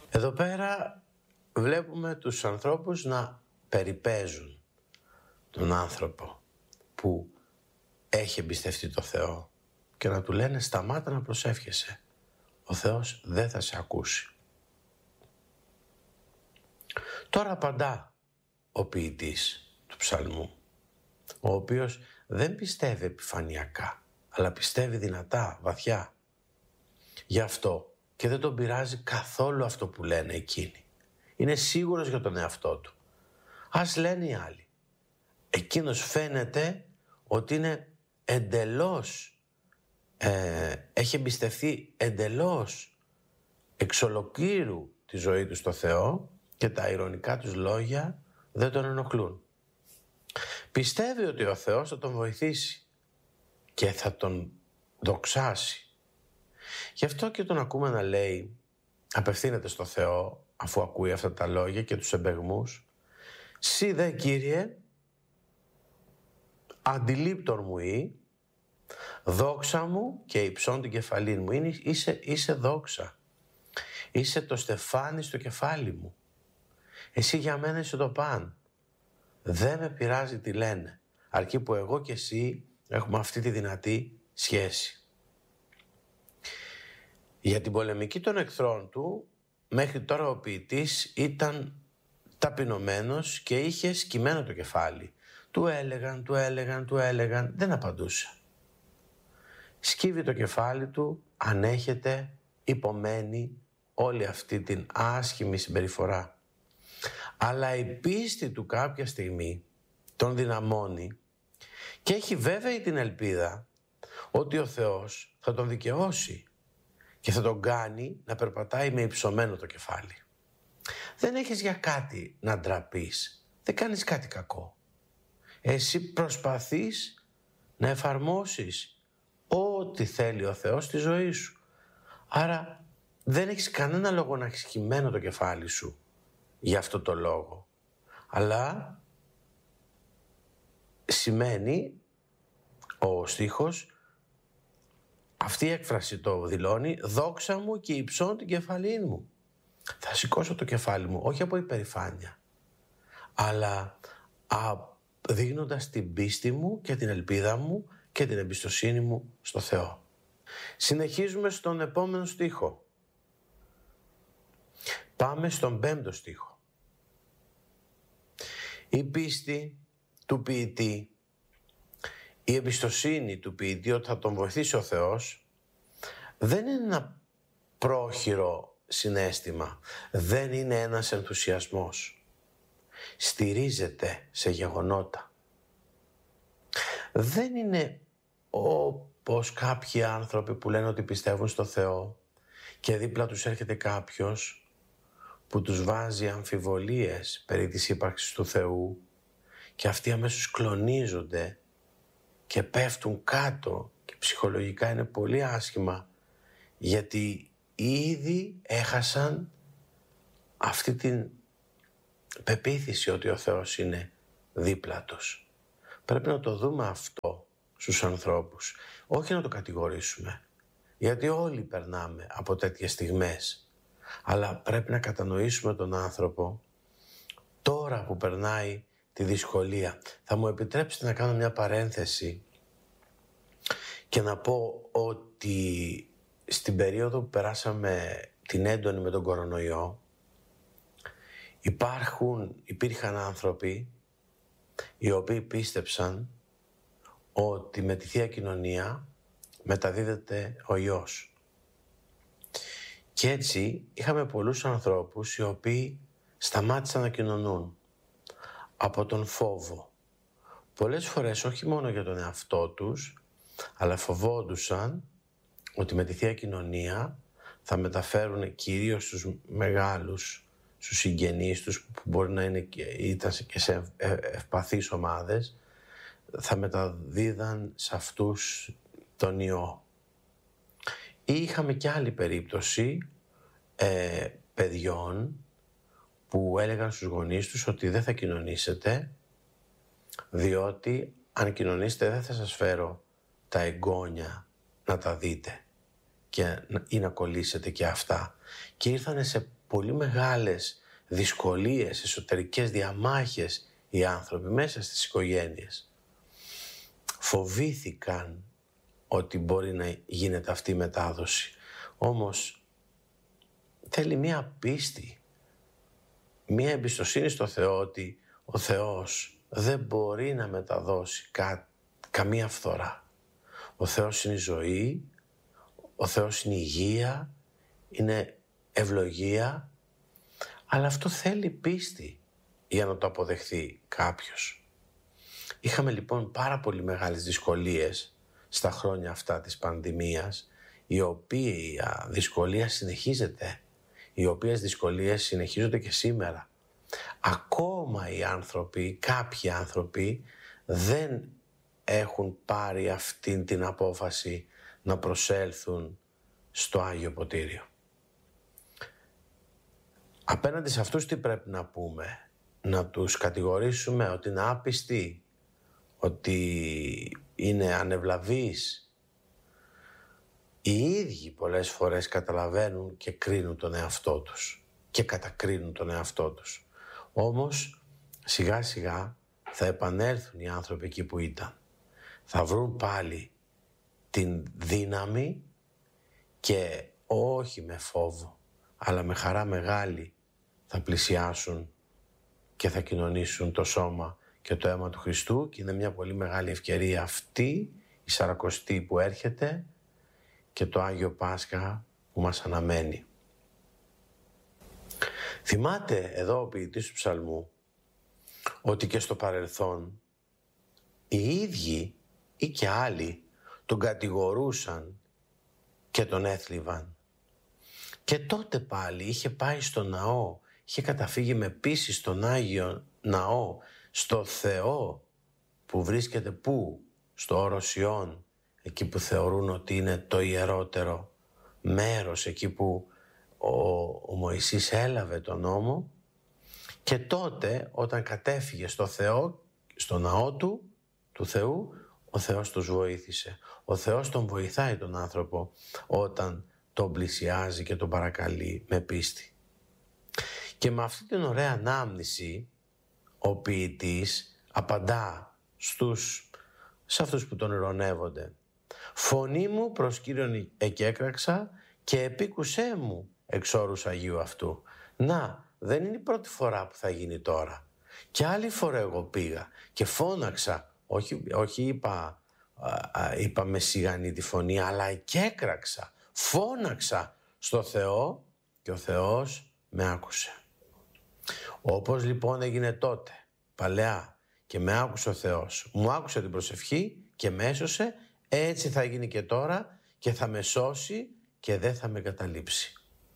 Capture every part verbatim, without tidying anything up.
Εδώ πέρα βλέπουμε τους ανθρώπους να περιπέζουν τον άνθρωπο που έχει εμπιστευτεί το Θεό και να του λένε σταμάτα να προσεύχεσαι, ο Θεός δεν θα σε ακούσει. Τώρα απαντά ο ποιητής του ψαλμού, ο οποίος δεν πιστεύει επιφανειακά, αλλά πιστεύει δυνατά, βαθιά. Γι' αυτό και δεν τον πειράζει καθόλου αυτό που λένε εκείνοι. Είναι σίγουρος για τον εαυτό του. Ας λένε οι άλλοι. Εκείνος φαίνεται ότι είναι εντελώς, ε, έχει εμπιστευτεί εντελώς εξ ολοκλήρου τη ζωή του στο Θεό και τα ειρωνικά τους λόγια δεν τον ενοχλούν. Πιστεύει ότι ο Θεός θα τον βοηθήσει και θα τον δοξάσει. Γι' αυτό και τον ακούμε να λέει, απευθύνεται στο Θεό αφού ακούει αυτά τα λόγια και τους εμπεγμούς, «Συ δε Κύριε, αντιλήπτορ μου ή, δόξα μου και υψών την κεφαλή μου». Είναι, είσαι, είσαι δόξα. Είσαι το στεφάνι στο κεφάλι μου. Εσύ για μένα είσαι το παν. Δεν με πειράζει τι λένε, αρκεί που εγώ και εσύ έχουμε αυτή τη δυνατή σχέση. Για την πολεμική των εχθρών του, μέχρι τώρα ο ποιητής ήταν ταπεινωμένος και είχε σκυμμένο το κεφάλι. Του έλεγαν, του έλεγαν, του έλεγαν, δεν απαντούσε. Σκύβει το κεφάλι του, ανέχεται, υπομένει όλη αυτή την άσχημη συμπεριφορά. Αλλά η πίστη του κάποια στιγμή τον δυναμώνει και έχει βέβαιη την ελπίδα ότι ο Θεός θα τον δικαιώσει και θα τον κάνει να περπατάει με υψωμένο το κεφάλι. Δεν έχεις για κάτι να ντραπείς, δεν κάνεις κάτι κακό. Εσύ προσπαθείς να εφαρμόσεις ό,τι θέλει ο Θεός στη ζωή σου. Άρα δεν έχεις κανένα λόγο να έχεις χυμένο το κεφάλι σου για αυτό το λόγο. Αλλά σημαίνει ο στίχος, αυτή η έκφραση το δηλώνει, «Δόξα μου και υψών την κεφαλή μου». Θα σηκώσω το κεφάλι μου, όχι από υπερηφάνεια, αλλά α, δείχνοντας την πίστη μου και την ελπίδα μου και την εμπιστοσύνη μου στο Θεό. Συνεχίζουμε στον επόμενο στίχο. Πάμε στον πέμπτο στίχο. Η πίστη του ποιητή, η εμπιστοσύνη του ποιητή ότι θα τον βοηθήσει ο Θεός, δεν είναι ένα πρόχειρο συναίσθημα, δεν είναι ένας ενθουσιασμός. Στηρίζεται σε γεγονότα. Δεν είναι όπως κάποιοι άνθρωποι που λένε ότι πιστεύουν στο Θεό και δίπλα τους έρχεται κάποιος που τους βάζει αμφιβολίες περί της ύπαρξης του Θεού και αυτοί αμέσως κλονίζονται και πέφτουν κάτω και ψυχολογικά είναι πολύ άσχημα, γιατί ήδη έχασαν αυτή την πεποίθηση ότι ο Θεός είναι δίπλα τους. Πρέπει να το δούμε αυτό στους ανθρώπους, όχι να το κατηγορήσουμε, γιατί όλοι περνάμε από τέτοιες στιγμές. Αλλά πρέπει να κατανοήσουμε τον άνθρωπο τώρα που περνάει τη δυσκολία. Θα μου επιτρέψετε να κάνω μια παρένθεση και να πω ότι στην περίοδο που περάσαμε την έντονη με τον κορονοϊό, υπάρχουν, υπήρχαν άνθρωποι οι οποίοι πίστεψαν ότι με τη Θεία Κοινωνία μεταδίδεται ο ιός. Και έτσι είχαμε πολλούς ανθρώπους οι οποίοι σταμάτησαν να κοινωνούν από τον φόβο. Πολλές φορές όχι μόνο για τον εαυτό τους, αλλά φοβόντουσαν ότι με τη Θεία Κοινωνία θα μεταφέρουν κυρίως στους μεγάλους, στους συγγενείς τους που μπορεί να είναι και, ήταν και σε ευπαθείς ομάδες, θα μεταδίδαν σε αυτούς τον ιό. Ή είχαμε και άλλη περίπτωση ε, παιδιών που έλεγαν στους γονείς τους ότι δεν θα κοινωνήσετε, διότι αν κοινωνήσετε δεν θα σας φέρω τα εγγόνια να τα δείτε. και, ή να κολλήσετε και αυτά. Και ήρθανε σε πολύ μεγάλες δυσκολίες, εσωτερικές διαμάχες οι άνθρωποι μέσα στις οικογένειες. Φοβήθηκαν ότι μπορεί να γίνεται αυτή η μετάδοση. Όμως θέλει μία πίστη, μία εμπιστοσύνη στο Θεό ότι ο Θεός δεν μπορεί να μεταδώσει κα, καμία φθορά. Ο Θεός είναι η ζωή, ο Θεός είναι η υγεία, είναι ευλογία, αλλά αυτό θέλει πίστη για να το αποδεχθεί κάποιος. Είχαμε λοιπόν πάρα πολύ μεγάλες δυσκολίες στα χρόνια αυτά της πανδημίας, η οποία δυσκολία συνεχίζεται, οι οποίες δυσκολίες συνεχίζονται και σήμερα. Ακόμα οι άνθρωποι, κάποιοι άνθρωποι δεν έχουν πάρει αυτήν την απόφαση να προσέλθουν στο Άγιο Ποτήριο. Απέναντι σε αυτούς τι πρέπει να πούμε? Να τους κατηγορήσουμε ότι είναι άπιστοι, ότι είναι ανευλαβείς? Οι ίδιοι πολλές φορές καταλαβαίνουν και κρίνουν τον εαυτό τους και κατακρίνουν τον εαυτό τους. Όμως σιγά σιγά θα επανέλθουν οι άνθρωποι εκεί που ήταν. Θα βρουν πάλι την δύναμη και όχι με φόβο, αλλά με χαρά μεγάλη θα πλησιάσουν και θα κοινωνήσουν το σώμα και το αίμα του Χριστού, και είναι μια πολύ μεγάλη ευκαιρία αυτή η Σαρακοστή που έρχεται και το Άγιο Πάσχα που μας αναμένει. Θυμάται εδώ ο ποιητής του ψαλμού ότι και στο παρελθόν οι ίδιοι ή και άλλοι τον κατηγορούσαν και τον έθλιβαν. Και τότε πάλι είχε πάει στο ναό, είχε καταφύγει με πίστη στον Άγιο Ναό, στο Θεό που βρίσκεται πού? Στο όρος Ιών, εκεί που θεωρούν ότι είναι το ιερότερο μέρος, εκεί που ο, ο Μωυσής έλαβε τον νόμο, και τότε όταν κατέφυγε στο Θεό, στο ναό του, του Θεού, ο Θεός τους βοήθησε. Ο Θεός τον βοηθάει τον άνθρωπο όταν τον πλησιάζει και τον παρακαλεί με πίστη. Και με αυτή την ωραία ανάμνηση ο ποιητής απαντά στους, σε αυτούς που τον ειρωνεύονται. «Φωνή μου προς Κύριον εκέκραξα και επίκουσέ μου εξ όρους Αγίου αυτού». Να, δεν είναι η πρώτη φορά που θα γίνει τώρα. Και άλλη φορά εγώ πήγα και φώναξα, όχι, όχι είπα, α, α, είπα με σιγανή τη φωνή, αλλά εκέκραξα, φώναξα στο Θεό και ο Θεός με άκουσε. Όπως λοιπόν έγινε τότε, παλαιά, και με άκουσε ο Θεός, μου άκουσε την προσευχή και με έσωσε, έτσι θα γίνει και τώρα και θα με σώσει και δεν θα με καταλήψει.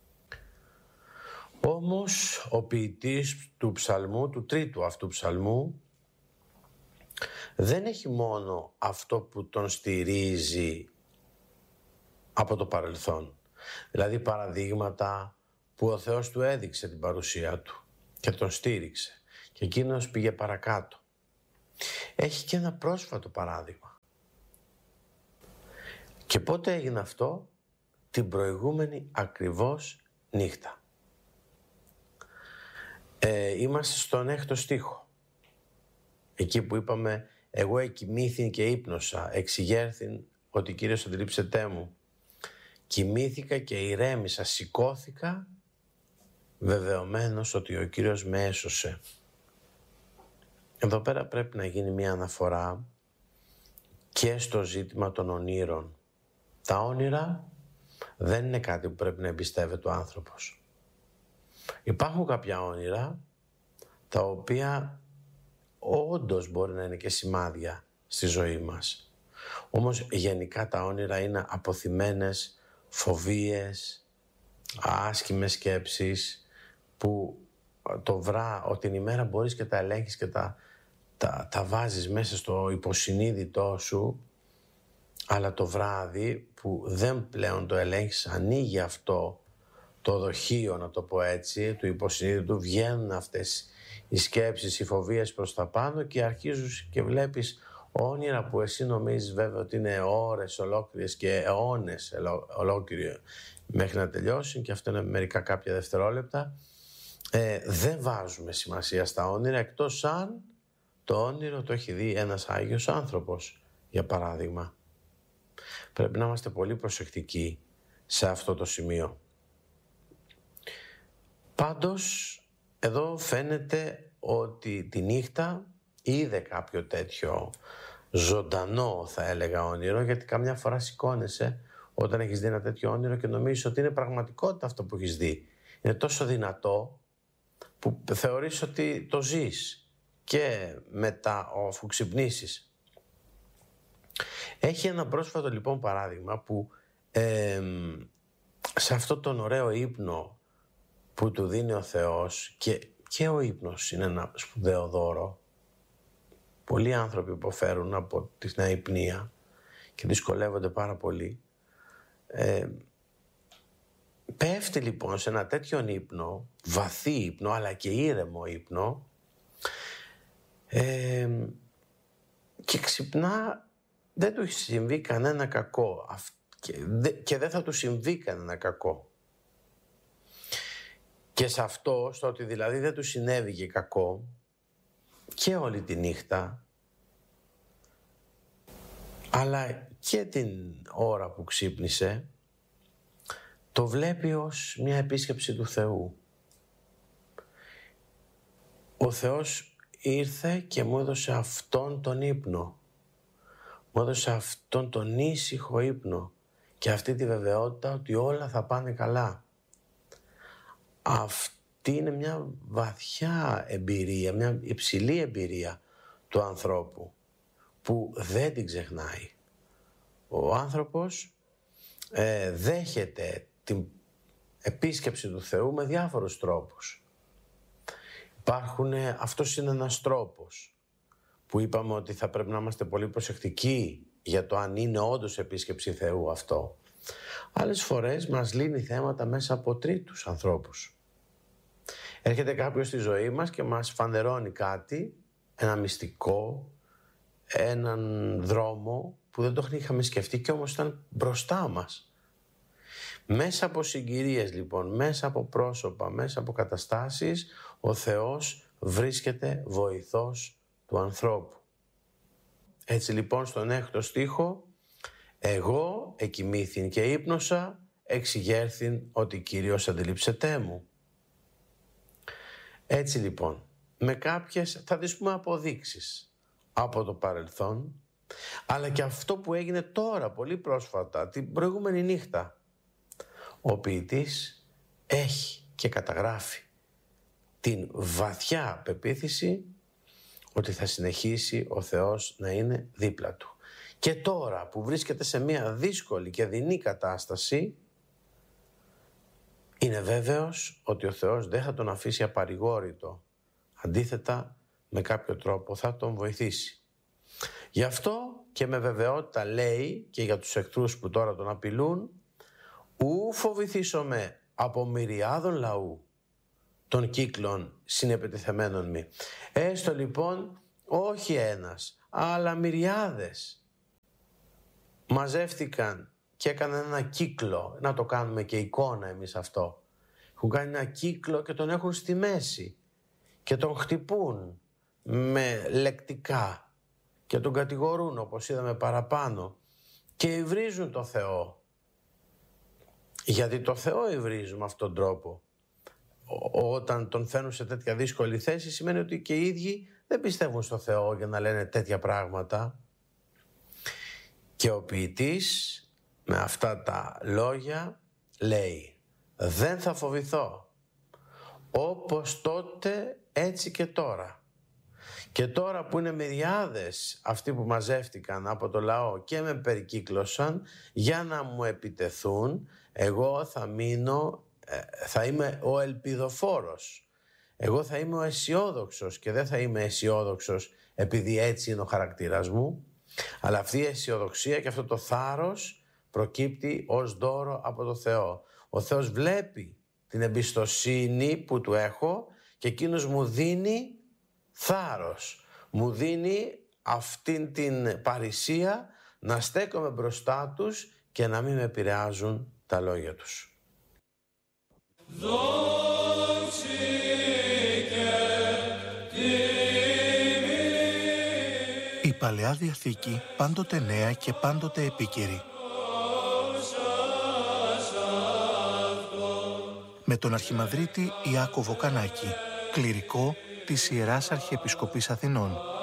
Όμως ο ποιητής του ψαλμού, του τρίτου αυτού ψαλμού, δεν έχει μόνο αυτό που τον στηρίζει από το παρελθόν. Δηλαδή παραδείγματα που ο Θεός του έδειξε την παρουσία του και τον στήριξε και εκείνος πήγε παρακάτω. Έχει και ένα πρόσφατο παράδειγμα. Και πότε έγινε αυτό? Την προηγούμενη ακριβώς νύχτα. Ε, είμαστε στον έκτο στίχο. Εκεί που είπαμε «Εγώ εκοιμήθην και ύπνωσα, εξηγέρθην ότι Κύριος αντιλείψετέ μου». Κοιμήθηκα και ηρέμησα, σηκώθηκα βεβαιωμένος ότι ο Κύριος με έσωσε. Εδώ πέρα πρέπει να γίνει μια αναφορά και στο ζήτημα των ονείρων. Τα όνειρα δεν είναι κάτι που πρέπει να εμπιστεύεται ο άνθρωπος. Υπάρχουν κάποια όνειρα τα οποία όντως μπορεί να είναι και σημάδια στη ζωή μας. Όμως γενικά τα όνειρα είναι αποθυμένες φοβίες, άσχημες σκέψεις που το βρά ότι την ημέρα μπορείς και τα ελέγχεις και τα, τα, τα βάζεις μέσα στο υποσυνείδητό σου, αλλά το βράδυ που δεν πλέον το ελέγχεις, ανοίγει αυτό το δοχείο, να το πω έτσι, του υποσυνείδητου, βγαίνουν αυτές οι σκέψεις, οι φοβίες προς τα πάνω και αρχίζεις και βλέπεις Όνειρα που εσύ νομίζεις βέβαια ότι είναι ώρες ολόκληρες και αιώνες ολόκληροι μέχρι να τελειώσουν, και αυτό είναι μερικά κάποια δευτερόλεπτα. Ε, δεν βάζουμε σημασία στα όνειρα, εκτός αν το όνειρο το έχει δει ένας Άγιος άνθρωπος, για παράδειγμα. Πρέπει να είμαστε πολύ προσεκτικοί σε αυτό το σημείο. Πάντως, εδώ φαίνεται ότι τη νύχτα είδε κάποιο τέτοιο ζωντανό, θα έλεγα, όνειρο, γιατί καμιά φορά σηκώνεσαι όταν έχεις δει ένα τέτοιο όνειρο και νομίζεις ότι είναι πραγματικότητα αυτό που έχεις δει. Είναι τόσο δυνατό που θεωρείς ότι το ζεις και μετά αφού ξυπνήσεις. Έχει ένα πρόσφατο λοιπόν παράδειγμα που ε, σε αυτό τον ωραίο ύπνο που του δίνει ο Θεός, και, και ο ύπνος είναι ένα σπουδαίο δώρο. Πολλοί άνθρωποι υποφέρουν από την αϊπνία και δυσκολεύονται πάρα πολύ. Ε, πέφτει λοιπόν σε ένα τέτοιον ύπνο, βαθύ ύπνο αλλά και ήρεμο ύπνο, ε, και ξυπνά, δεν του έχει συμβεί κανένα κακό και, δε, και δεν θα του συμβεί κανένα κακό. Και σε αυτό, στο ότι δηλαδή δεν του συνέβη και κακό, και όλη τη νύχτα, αλλά και την ώρα που ξύπνησε, το βλέπει ως μια επίσκεψη του Θεού. Ο Θεός ήρθε και μου έδωσε αυτόν τον ύπνο. Μου έδωσε αυτόν τον ήσυχο ύπνο και αυτή τη βεβαιότητα ότι όλα θα πάνε καλά. Αυτή είναι μια βαθιά εμπειρία, μια υψηλή εμπειρία του ανθρώπου που δεν την ξεχνάει. Ο άνθρωπος ε, δέχεται την επίσκεψη του Θεού με διάφορους τρόπους. Υπάρχουν, αυτός είναι ένας τρόπος που είπαμε ότι θα πρέπει να είμαστε πολύ προσεκτικοί για το αν είναι όντως επίσκεψη Θεού αυτό. Άλλες φορές μας λύνει θέματα μέσα από τρίτους ανθρώπους. Έρχεται κάποιος στη ζωή μας και μας φανερώνει κάτι, ένα μυστικό, έναν δρόμο που δεν το είχαμε σκεφτεί και όμως ήταν μπροστά μας. Μέσα από συγκυρίες λοιπόν, μέσα από πρόσωπα, μέσα από καταστάσεις, ο Θεός βρίσκεται βοηθός του ανθρώπου. Έτσι λοιπόν στον έκτο στίχο, εγώ εκοιμήθην και ύπνοσα, εξηγέρθην ότι Κύριος αντιλήψετέ μου. Έτσι λοιπόν, με κάποιες, θα τις πούμε, αποδείξεις από το παρελθόν, αλλά και αυτό που έγινε τώρα, πολύ πρόσφατα, την προηγούμενη νύχτα, ο ποιητής έχει και καταγράφει την βαθιά πεποίθηση ότι θα συνεχίσει ο Θεός να είναι δίπλα του. Και τώρα που βρίσκεται σε μια δύσκολη και δεινή κατάσταση, είναι βέβαιος ότι ο Θεός δεν θα τον αφήσει απαρηγόρητο. Αντίθετα, με κάποιο τρόπο θα τον βοηθήσει. Γι' αυτό και με βεβαιότητα λέει και για τους εχθρούς που τώρα τον απειλούν, ου φοβηθήσομαι από μυριάδων λαού των κύκλων συνεπετιθεμένων μη. Έστω λοιπόν όχι ένας, αλλά μυριάδες μαζεύτηκαν και έκαναν ένα κύκλο, να το κάνουμε και εικόνα εμείς αυτό. Έχουν κάνει ένα κύκλο και τον έχουν στη μέση και τον χτυπούν με λεκτικά και τον κατηγορούν, όπως είδαμε παραπάνω, και υβρίζουν το Θεό. Γιατί το Θεό υβρίζουν με αυτόν τον τρόπο. Όταν τον φέρνουν σε τέτοια δύσκολη θέση, σημαίνει ότι και οι ίδιοι δεν πιστεύουν στο Θεό για να λένε τέτοια πράγματα. Και ο ποιητής με αυτά τα λόγια λέει, δεν θα φοβηθώ, όπως τότε έτσι και τώρα. Και τώρα που είναι μυριάδες αυτοί που μαζεύτηκαν από το λαό και με περικύκλωσαν για να μου επιτεθούν, εγώ θα μείνω, θα είμαι ο ελπιδοφόρος. Εγώ θα είμαι ο αισιόδοξος και δεν θα είμαι αισιόδοξος επειδή έτσι είναι ο χαρακτήρας μου, αλλά αυτή η αισιοδοξία και αυτό το θάρρος προκύπτει ως δώρο από το Θεό. Ο Θεός βλέπει την εμπιστοσύνη που του έχω και εκείνος μου δίνει θάρρος. Μου δίνει αυτήν την παρησία να στέκομαι μπροστά τους και να μην με επηρεάζουν τα λόγια τους. Η Παλαιά Διαθήκη πάντοτε νέα και πάντοτε επίκαιρη. Με τον Αρχιμανδρίτη Ιάκωβο Κανάκη, κληρικό της Ιεράς Αρχιεπισκοπής Αθηνών.